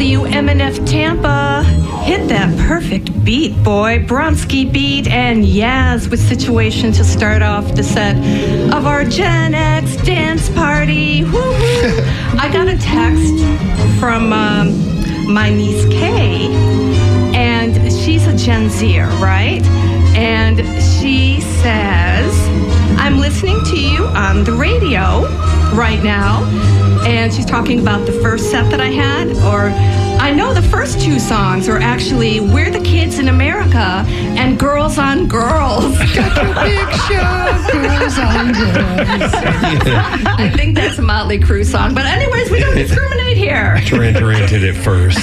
WMNF Tampa. Hit that perfect beat, boy. Bronski beat and Yaz with Situation to start off the set of our Gen X dance party. Woo-hoo. I got a text from my niece Kay, and she's a Gen Zer, right? And she says, I'm listening to you on the radio right now. And she's talking about the first set that I had, or I know the first two songs are actually We're the Kids in America and Girls on Girls. Got your picture, Girls on Girls. I think that's a Motley Crue song. But anyways, we don't discriminate here. Duran did it first.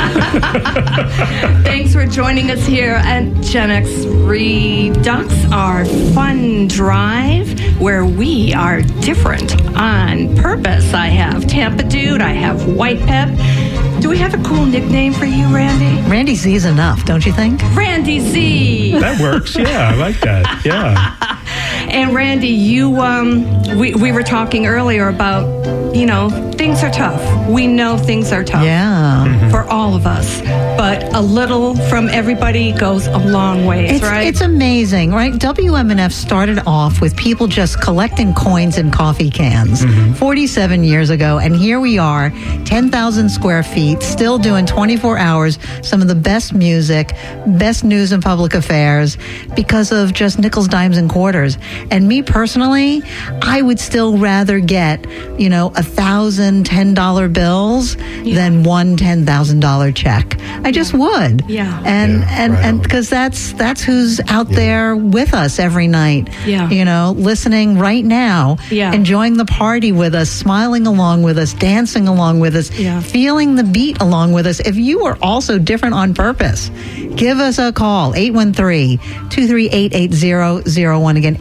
Thanks for joining us here at Gen X Redux, our fun drive where we are different on purpose. I have Tampa Dude, I have White Pep. Do we have a cool nickname for you, Randy? Randy Z is enough, don't you think? Randy Z. That works. Yeah, I like that. Yeah. And Randy, you, we were talking earlier about, things are tough. We know things are tough. Yeah. For all of us. But a little from everybody goes a long ways, right? It's amazing, right? WMNF started off with people just collecting coins in coffee cans 47 years ago. And here we are, 10,000 square feet, still doing 24 hours, some of the best music, best news and public affairs because of just nickels, dimes, and quarters. And me personally, I would still rather get, $1,000 $10 bills than one $10,000 check. I just would. Yeah. And because that's who's out there with us every night. Yeah. Listening right now. Yeah. Enjoying the party with us, smiling along with us, dancing along with us, feeling the beat along with us. If you are also different on purpose, give us a call. 813-238-8001. Again,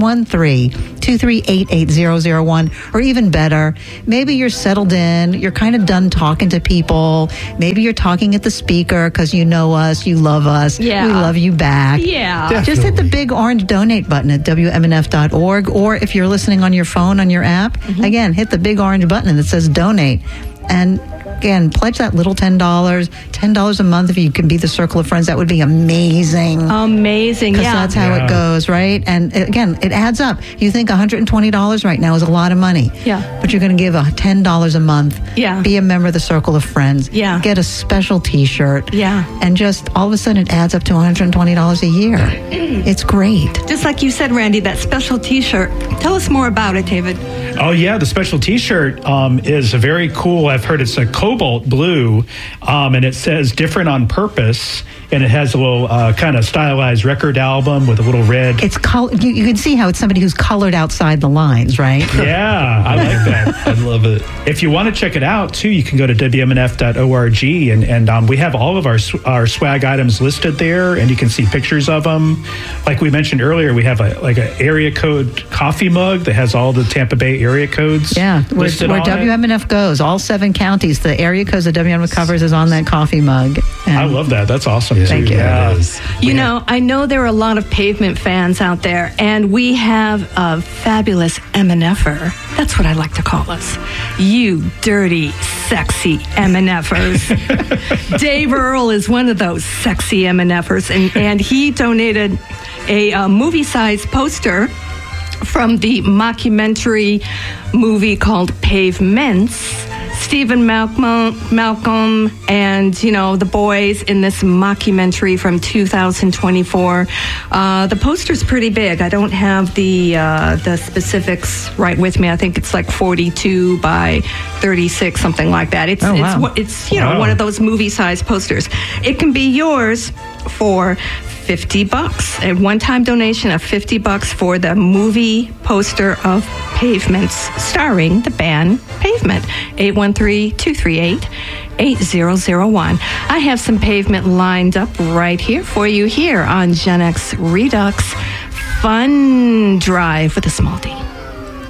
813-238-8001. Or even better, maybe you're settled in, you're kind of done talking to people. Maybe you're talking at the speaker because you know us, you love us. Yeah. We love you back. Yeah. Definitely. Just hit the big orange donate button at WMNF.org. Or if you're listening on your phone, on your app, again, hit the big orange button that says donate. And again, pledge that little $10 a month. If you can be the circle of friends, that would be amazing. Amazing, Because that's how it goes, right? And again, it adds up. You think $120 right now is a lot of money. Yeah. But you're going to give $10 a month. Yeah. Be a member of the circle of friends. Yeah. Get a special T-shirt. Yeah. And just all of a sudden it adds up to $120 a year. It's great. Just like you said, Randy, that special T-shirt. Tell us more about it, David. Oh, yeah. The special T-shirt is very cool. I've heard it's a cobalt blue, and it says different on purpose. And it has a little kind of stylized record album with a little red. It's you can see how it's somebody who's colored outside the lines, right? Yeah, I like that. I love it. If you want to check it out, too, you can go to WMNF.org, and we have all of our swag items listed there, and you can see pictures of them. Like we mentioned earlier, we have an area code coffee mug that has all the Tampa Bay area codes. Yeah, where WMNF goes, all 7 counties, the area codes that WMNF covers is on that coffee mug. And I love that. That's awesome. Thank you. Yeah. I know there are a lot of Pavement fans out there, and we have a fabulous MNFer. That's what I like to call us. You dirty, sexy MNFers. Dave Earl is one of those sexy MNFers, and he donated a movie-sized poster from the mockumentary movie called Pavements. Stephen Malcolm and, the boys in this mockumentary from 2024. The poster's pretty big. I don't have the specifics right with me. I think it's like 42 by 36, something like that. It's one of those movie-sized posters. It can be yours for $50, a one-time donation of $50 for the movie poster of Pavements, starring the band Pavement. 813-238-8001. I have some Pavement lined up right here for you here on Gen X Redux Fun Drive with a small D.